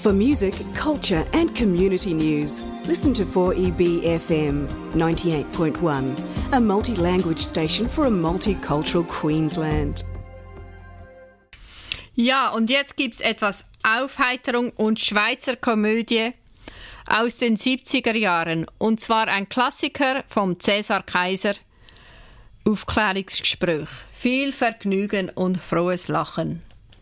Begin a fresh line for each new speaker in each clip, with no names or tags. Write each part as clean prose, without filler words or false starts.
For music, culture and community news, listen to 4EB FM 98.1, a multi-language station for a multicultural Queensland.
Ja, und jetzt gibt's etwas Aufheiterung und Schweizer Komödie aus den 70er Jahren. Und zwar ein Klassiker vom Cäsar Kaiser, Aufklärungsgespräch. Viel Vergnügen und frohes Lachen.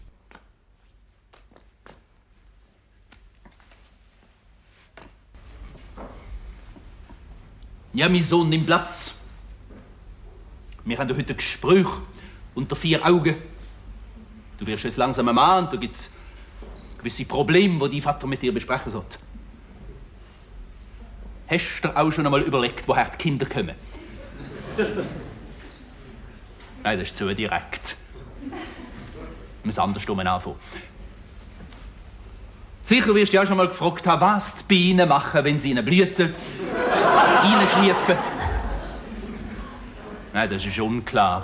Ja, mein Sohn, nimm Platz. Wir haben heute ein Gespräch unter 4 Augen. Du wirst jetzt langsam ein Mann und da gibt es gewisse Probleme, die dein Vater mit dir besprechen sollte. Hast du auch schon einmal überlegt, woher die Kinder kommen? Nein, das ist zu direkt. Wir müssen andersrum anfangen. Sicher wirst du ja auch schon mal gefragt haben, was die Bienen machen, wenn sie in eine Blüte reinschliefen. Nein, das ist unklar.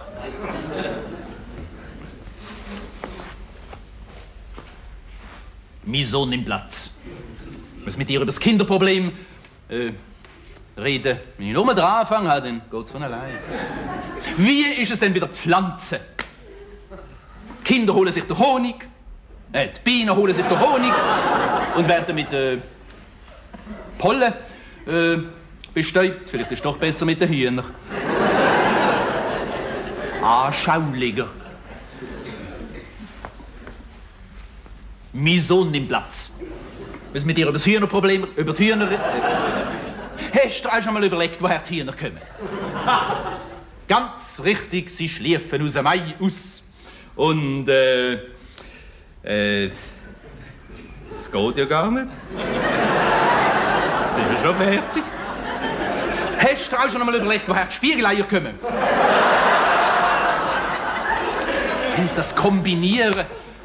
Mein Sohn nimmt Platz. Ich muss mit dir über das Kinderproblem reden. Wenn ich nur dran anfange, dann geht es von allein. Wie ist es denn bei der Pflanze? Die Kinder holen sich den Honig, die Bienen holen sich den Honig und werden mit Pollen bestäubt. Vielleicht ist es doch besser mit den Hühnern. Anschaulicher. Mein Sohn nimmt Platz. Was mit dir über das Hühnerproblem, über die Hühner... Hast du auch schon mal überlegt, woher die Hühner kommen? Ganz richtig, sie schliefen aus dem Ei aus. Und, das geht ja gar nicht. Das ist ja schon fertig. Hast du auch schon mal überlegt, woher die Spiegeleier kommen? Wie ist das Kombinieren?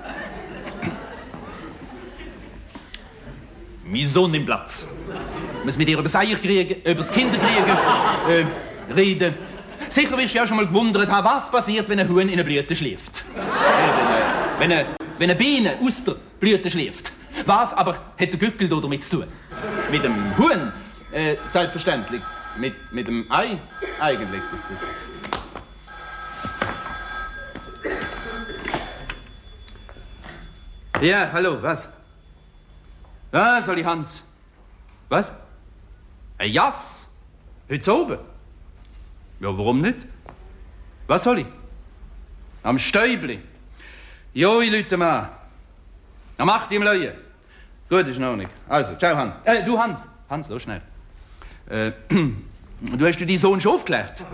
Mein Sohn nimmt Platz. Ich muss mit dir über das Eierkriegen, über das Kinderkriegen reden. Sicher wirst du ja auch schon mal gewundert haben, was passiert, wenn ein Huhn in eine Blüte schläft. Wenn eine Biene aus der Blüte schläft. Was aber hat der Gückel da damit zu tun? Mit dem Huhn? Selbstverständlich. Mit dem Ei? Eigentlich. Ja, hallo, was? Ah, soll ich Hans? Was? Ein Jass? Heute oben? Ja, warum nicht? Was soll ich? Am Stäubli. Jo, ich rufe mal an. Am 8 im Leuen. Gut, ist noch nicht. Also, ciao, Hans. Du, Hans. Hans, los, schnell. Du hast deinen Sohn schon aufgeklärt?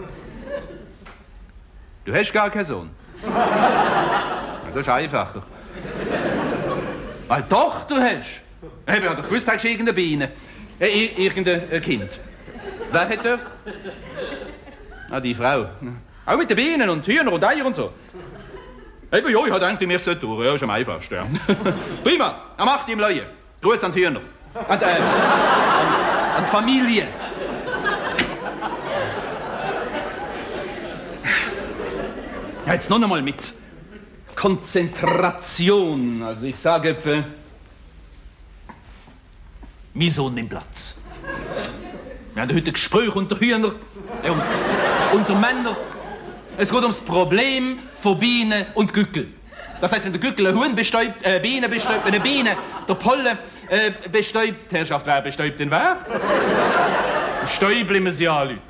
Du hast gar keinen Sohn. Das ist einfacher. Weil doch, du hast. Ich habe doch gewusst, du hast irgendeine Biene. Irgendein Kind. Wer hat er? Ah, die Frau. Auch mit den Bienen und Hühner und Eier und so. Eben, ja, ich habe gedacht, wir sollten durch. Ja, ist am einfachsten. Ja. Prima, am 8 im Leuen. Gruß an die Hühner. An die Familie. Ja, jetzt noch einmal mit Konzentration. Also ich sage, mein Sohn nimmt Platz. Wir haben heute ein Gespräch unter Hühner, unter Männern. Es geht ums Problem von Bienen und Gückel. Das heisst, wenn der Gückel ein Huhn bestäubt, Bienen bestäubt, wenn eine Biene der Pollen bestäubt, Herrschaft, wer bestäubt denn wer? Ein Stäubli müssen sie anrufen.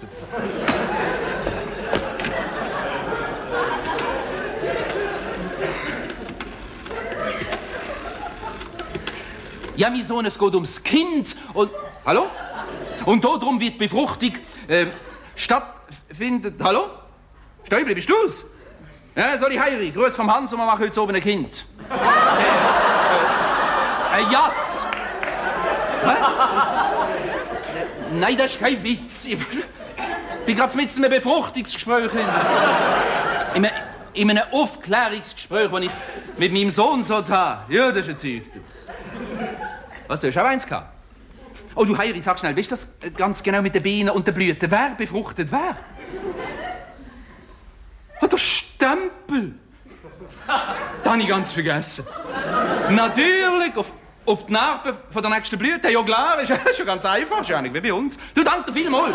Ja, mein Sohn, es geht ums Kind und... Hallo? Und darum wird Befruchtung stattfinden... Hallo? Stäubli, bist du's? Ja, soll ich heiraten? Grüß vom Hans und wir machen heute oben ein Kind. Jass! Was? Nein, das ist kein Witz. Ich bin gerade mitten in einem Befruchtungsgespräch. In einem Aufklärungsgespräch, das ich mit meinem Sohn so habe. Ja, das ist ein Zeug. Was, du hast auch eins gehabt? Oh, du Heiri, sag schnell, weißt du das ganz genau mit den Bienen und den Blüten? Wer befruchtet wer? Oh, der Stempel! Das habe ich ganz vergessen. Natürlich, auf die Narbe von der nächsten Blüte. Ja klar, ist schon ganz einfach, ist ja nicht wie bei uns. Du, danke dir vielmals.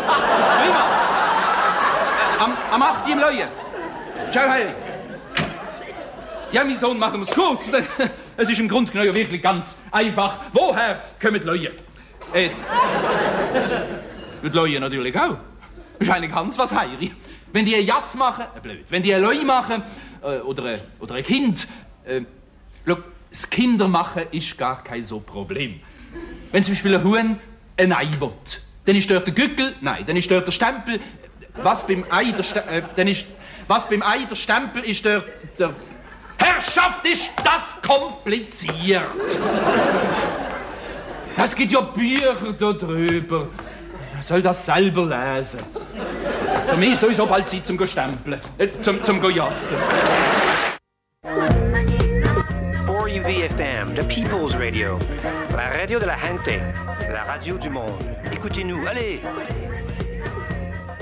Am 8. im Leuen. Ciao, Heidi. Ja, mein Sohn, machen wir es kurz. Es ist im Grunde genommen wirklich ganz einfach. Woher kommen die Leuen? Die Leuen natürlich auch. Das ist eigentlich ganz was Heiri. Wenn die ein Jass machen, blöd. Wenn die ein Leu machen, oder ein Kind, das Kindermachen ist gar kein so Problem. Wenn zum Beispiel ein Huhn ein Ei will, dann ist dort der Gückel, nein, dann ist dort der Stempel. Was beim Ei der Stempel ist, der Herrschaft, ist das kompliziert. Es gibt ja Bücher darüber. Man soll das selber lesen. Für mich ist sowieso bald Zeit zum Stempeln, zum Jassen.
4UB FM, the People's Radio. La radio de la gente, la radio du monde. Écoutez-nous, allez!